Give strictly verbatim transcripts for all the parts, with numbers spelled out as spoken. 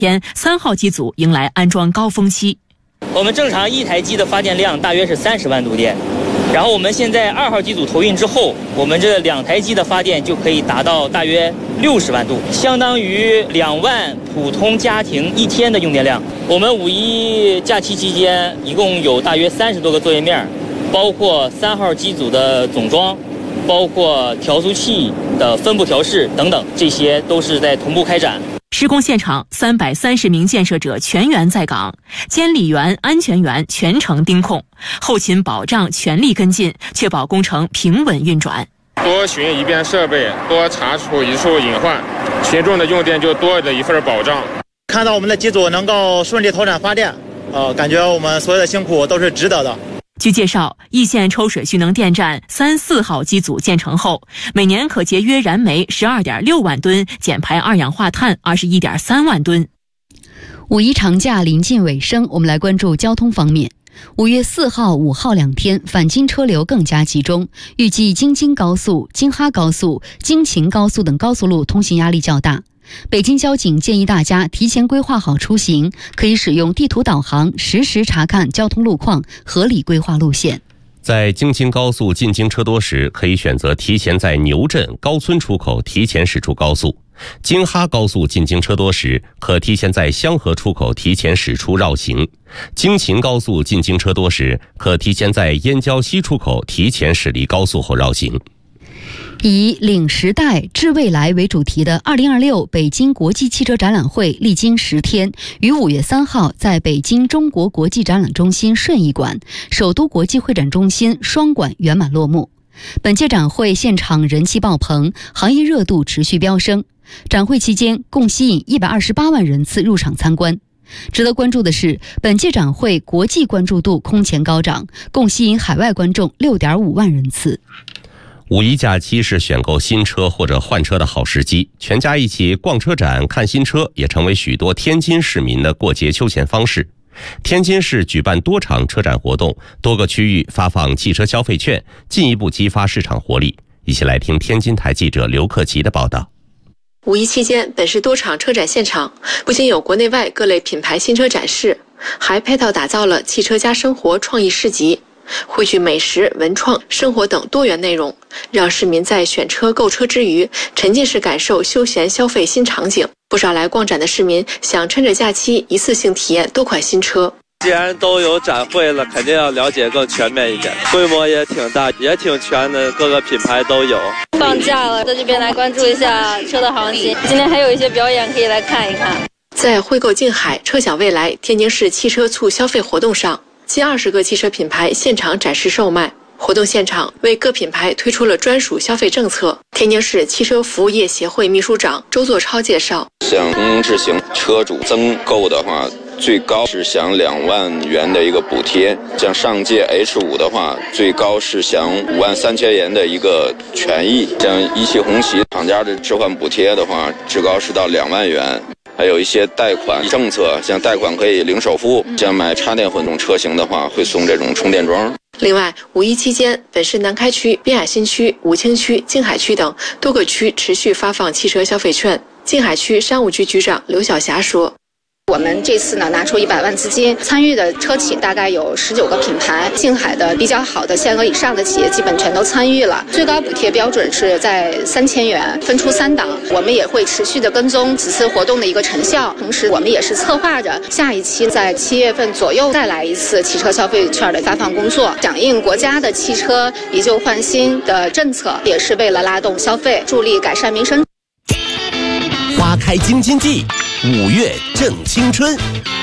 天三号机组迎来安装高峰期。 我们正常一台机的发电量大约是三十万度电，然后我们现在二号机组投运之后，我们这两台机的发电就可以达到大约六十万度，相当于两万普通家庭一天的用电量。我们五一假期期间一共有大约三十多个作业面，包括三号机组的总装，包括调速器的分布调试等等，这些都是在同步开展。 施工现场三百三十名建设者全员在岗，监理员、安全员全程盯控，后勤保障全力跟进，确保工程平稳运转。 多巡一遍设备，多查处一处隐患，群众的用电就多了一份保障。 看到我们的机组能够顺利投产发电，呃，感觉我们所有的辛苦都是值得的。 据介绍，易县抽水蓄能电站三四号机组建成后，每年可节约燃煤十二点六万吨，减排二氧化碳二十一点三万吨。 五一长假临近尾声，我们来关注交通方面。五月四号、五号两天返京车流更加集中，预计京津高速、京哈高速、京秦高速等高速路通行压力较大。北京交警建议大家提前规划好出行，可以使用地图导航，实时查看交通路况，合理规划路线。 在京津高速进京车多时，可以选择提前在牛镇、高村出口提前驶出高速；京哈高速进京车多时，可提前在香河出口提前驶出绕行；京秦高速进京车多时，可提前在燕郊西出口提前驶离高速后绕行。 以领时代、致未来为主题的二零二六北京国际汽车展览会历经十天，于五月三号在北京中国国际展览中心顺义馆、首都国际会展中心双馆圆满落幕。本届展会现场人气爆棚，行业热度持续飙升。展会期间共吸引一百二十八万人次入场参观。值得关注的是，本届展会国际关注度空前高涨，共吸引海外观众六点五万人次。 五一假期是选购新车或者换车的好时机，全家一起逛车展、看新车也成为许多天津市民的过节休闲方式。天津市举办多场车展活动，多个区域发放汽车消费券，进一步激发市场活力。一起来听天津台记者刘克奇的报道。 五一期间，本市多场车展现场不仅有国内外各类品牌新车展示，还配套打造了汽车加生活创意市集，汇聚美食、文创、生活等多元内容，让市民在选车购车之余，沉浸式感受休闲消费新场景。不少来逛展的市民想趁着假期一次性体验多款新车。 既然都有展会了，肯定要了解更全面一点，规模也挺大，也挺全的，各个品牌都有。 放假了，在这边来关注一下车的行情，今天还有一些表演可以来看一看。 在汇购近海、车享未来天津市汽车促消费活动上，近二十个汽车品牌现场展示售卖。活动现场为各品牌推出了专属消费政策。天津市汽车服务业协会秘书长周作超介绍， 像同质型车主增购的话，最高是享两万元的一个补贴，像上届 H 五 的话，最高是享五万三千元的一个权益。像一汽红旗厂家的置换补贴的话，至高是到两万元。还有一些贷款政策，像贷款可以零首付，像买插电混动车型的话，会送这种充电桩。 另外，五一期间，本市南开区、滨海新区、武清区、静海区等多个区持续发放汽车消费券。静海区商务局局长刘晓霞说， 我们这次呢拿出一百万资金，参与的车企大概有十九个品牌，静海的比较好的限额以上的企业基本全都参与了。最高补贴标准是在三千元，分出三档。我们也会持续的跟踪此次活动的一个成效，同时我们也是策划着下一期在七月份左右再来一次汽车消费券的发放工作，响应国家的汽车以旧换新的政策，也是为了拉动消费，助力改善民生。 花开京津冀，五月正青春，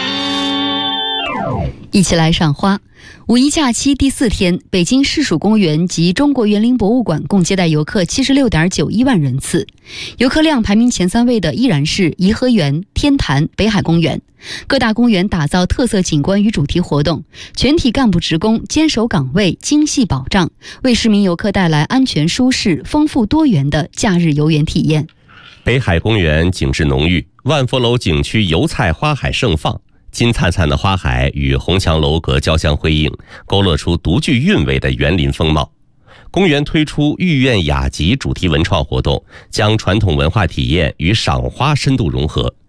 一起来赏花。五一假期第四天，北京市属公园及中国园林博物馆共接待游客七十六点九一万人次，游客量排名前三位的依然是颐和园、天坛、北海公园。各大公园打造特色景观与主题活动，全体干部职工坚守岗位，精细保障，为市民游客带来安全、舒适、丰富多元的假日游园体验。 北海公园景致浓郁，万福楼景区油菜花海盛放，金灿灿的花海与红墙楼阁交相辉映，勾勒出独具韵味的园林风貌。公园推出御苑雅集主题文创活动，将传统文化体验与赏花深度融合。